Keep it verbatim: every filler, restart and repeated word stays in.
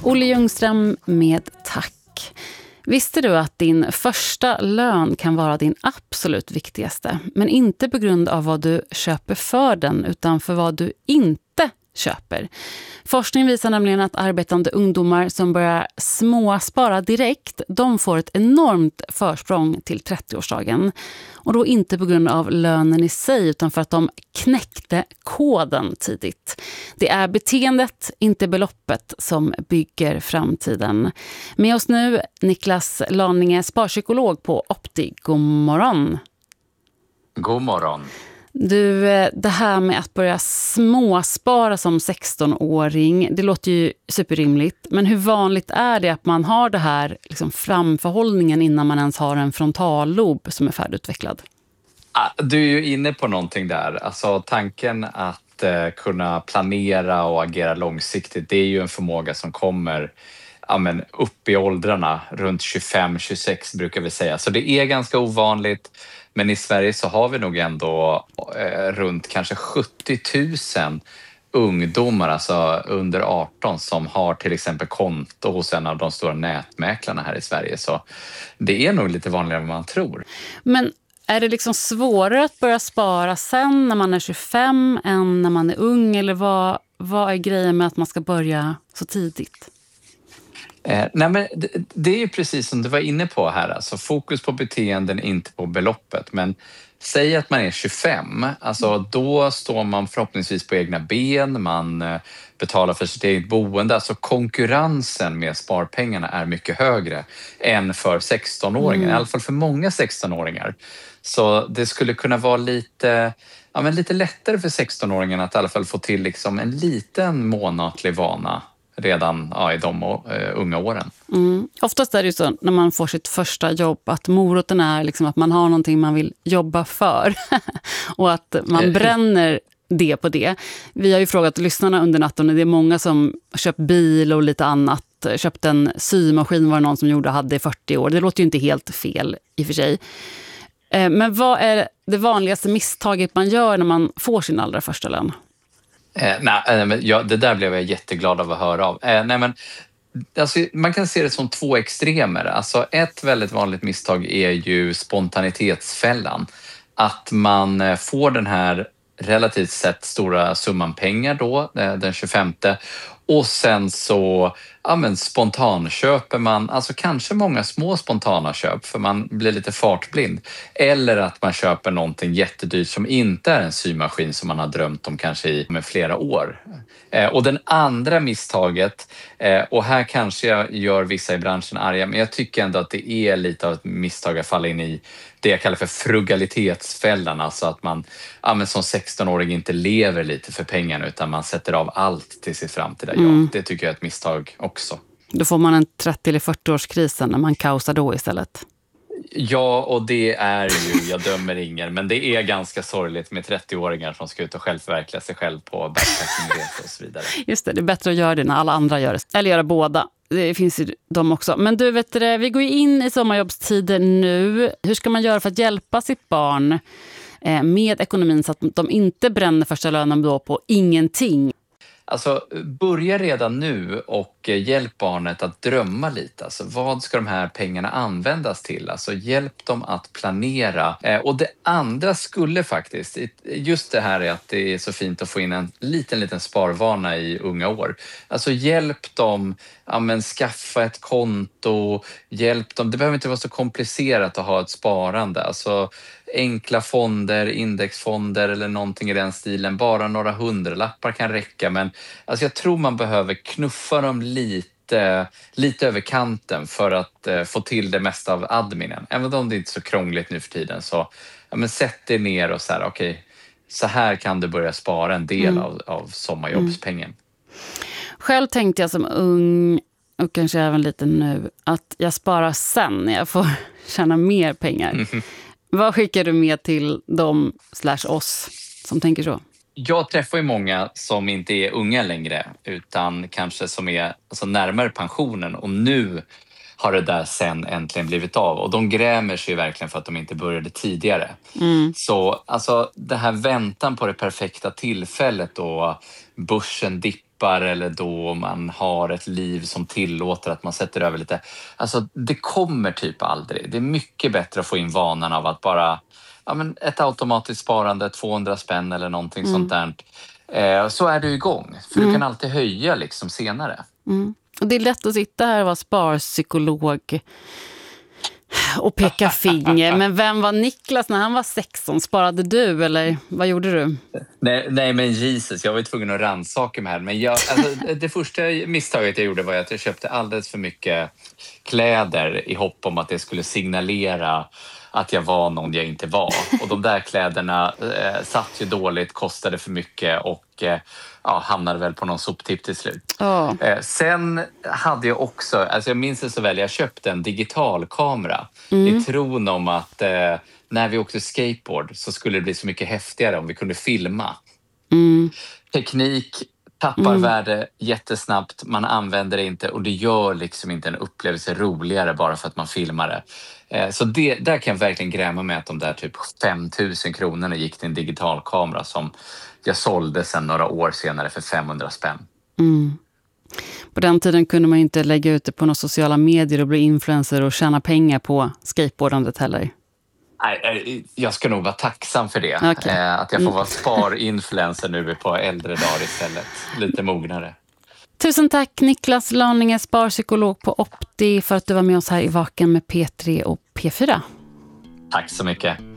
Olle Ljungström med tack. Visste du att din första lön kan vara din absolut viktigaste, men inte på grund av vad du köper för den utan för vad du inte köper. Forskning visar nämligen att arbetande ungdomar som börjar småspara direkt, de får ett enormt försprång till trettioårsdagen. Och då inte på grund av lönen i sig utan för att de knäckte koden tidigt. Det är beteendet, inte beloppet, som bygger framtiden. Med oss nu Niklas Laninge, sparpsykolog på Opti. God morgon. God morgon. Du, det här med att börja småspara som sextonåring, det låter ju superrimligt. Men hur vanligt är det att man har det här liksom framförhållningen innan man ens har en frontallob som är färdigutvecklad? Du är ju inne på någonting där. Alltså tanken att eh, kunna planera och agera långsiktigt, det är ju en förmåga som kommer ja, men upp i åldrarna. Runt tjugofem tjugosex brukar vi säga. Så det är ganska ovanligt. Men i Sverige så har vi nog ändå eh, runt kanske sjuttio tusen ungdomar, alltså under arton, som har till exempel konto hos en av de stora nätmäklarna här i Sverige. Så det är nog lite vanligare än man tror. Men är det liksom svårare att börja spara sen när man är tjugofem än när man är ung? Eller vad, vad är grejen med att man ska börja så tidigt? Eh, nej men det, det är ju precis som du var inne på här, alltså fokus på beteenden, inte på beloppet. Men säg att man är tjugofem, alltså då står man förhoppningsvis på egna ben, man eh, betalar för sitt eget boende. Alltså konkurrensen med sparpengarna är mycket högre än för sextonåringar, mm. i alla fall för många sextonåringar. Så det skulle kunna vara lite, ja, men lite lättare för sextonåringarna att i alla fall få till liksom en liten månatlig vana redan ja, i de uh, unga åren. Mm. Oftast är det ju så när man får sitt första jobb att moroten är liksom att man har någonting man vill jobba för och att man bränner det på det. Vi har ju frågat lyssnarna under natten och det är många som köpt bil och lite annat. Köpt en symaskin var det någon som gjorde och hade i fyrtio år. Det låter ju inte helt fel i och för sig. Men vad är det vanligaste misstaget man gör när man får sin allra första lön? Eh, nej, men ja, det där blev jag jätteglad av att höra av. Eh, nej, men, alltså, man kan se det som två extremer. Alltså, ett väldigt vanligt misstag är ju spontanitetsfällan. Att man eh, får den här relativt sett stora summan pengar då, eh, den tjugofemte. Och sen så ja, men spontanköper man, alltså kanske många små spontana köp för man blir lite fartblind. Eller att man köper någonting jättedyrt som inte är en symaskin som man har drömt om kanske i med flera år. Eh, och den andra misstaget, eh, och här kanske jag gör vissa i branschen arga, men jag tycker ändå att det är lite av ett misstag att falla in i det jag kallar för frugalitetsfällan. Alltså att man ja, men som sextonåring inte lever lite för pengarna utan man sätter av allt till sitt framtida jobb. Mm. Det tycker jag är ett misstag också. Då får man en trettio- eller fyrtio-årskrisen när man kaosar då istället. Ja, och det är ju, jag dömer ingen, men det är ganska sorgligt med trettio-åringar som ska ut och självförverkliga sig själv på backpackingresa och så vidare. Just det, det är bättre att göra det när alla andra gör det. Eller göra båda. Det finns ju de också. Men du vet det, vi går ju in i sommarjobbstider nu. Hur ska man göra för att hjälpa sitt barn med ekonomin så att de inte bränner första lönen då på ingenting? Alltså, börja redan nu och hjälp barnet att drömma lite. Alltså, vad ska de här pengarna användas till? Alltså, hjälp dem att planera. Eh, och det andra skulle faktiskt, just det här är att det är så fint att få in en liten, liten sparvana i unga år. Alltså, hjälp dem ja, men, skaffa ett konto. Hjälp dem, det behöver inte vara så komplicerat att ha ett sparande. Alltså, enkla fonder, indexfonder eller någonting i den stilen. Bara några hundralappar kan räcka. Men alltså jag tror man behöver knuffa dem lite, lite över kanten för att eh, få till det mesta av adminen. Även om det inte är så krångligt nu för tiden så ja, men sätt dig ner och så här, okej, okay, så här kan du börja spara en del mm. av, av sommarjobbspengen. Mm. Själv tänkte jag som ung och kanske även lite nu att jag sparar sen när jag får tjäna mer pengar. Mm. Vad skickar du med till dem slash oss som tänker så? Jag träffar ju många som inte är unga längre utan kanske som är alltså, närmare pensionen och nu har det där sen äntligen blivit av. Och de grämer sig verkligen för att de inte började tidigare. Mm. Så alltså det här väntan på det perfekta tillfället då börsen dippar jobbar eller då man har ett liv som tillåter att man sätter över lite. Alltså det kommer typ aldrig. Det är mycket bättre att få in vanan av att bara, ja men ett automatiskt sparande, tvåhundra spänn eller någonting mm. sånt där. Eh, så är du igång. För mm. du kan alltid höja liksom senare. Mm. Och det är lätt att sitta här och vara sparpsykolog och peka finger. Men vem var Niklas när han var sexton? Sparade du eller vad gjorde du? Nej, nej men Jesus, jag var tvungen att rannsaka mig här. Men jag, alltså, det första misstaget jag gjorde var att jag köpte alldeles för mycket kläder i hopp om att det skulle signalera att jag var någon jag inte var. Och de där kläderna eh, satt ju dåligt, kostade för mycket och eh, ja, hamnade väl på någon soptipp till slut. Oh. Eh, sen hade jag också, alltså jag minns det så väl, jag köpte en digital kamera mm. i tron om att eh, när vi åkte skateboard så skulle det bli så mycket häftigare om vi kunde filma. Mm. Teknik tappar mm. värde jättesnabbt, man använder det inte och det gör liksom inte en upplevelse roligare bara för att man filmar det. Så det, där kan jag verkligen gräma med att de där typ fem tusen kronorna gick till en digital kamera som jag sålde sen några år senare för femhundra spänn. Mm. På den tiden kunde man inte lägga ut det på några sociala medier och bli influencer och tjäna pengar på skateboardandet heller. Nej, jag ska nog vara tacksam för det. Okay. Att jag får vara spar-influencer nu på äldre dagar istället. Lite mognare. Tusen tack Niklas Laninge, sparpsykolog på Opti, för att du var med oss här i Vaken med P tre och P fyra. Tack så mycket.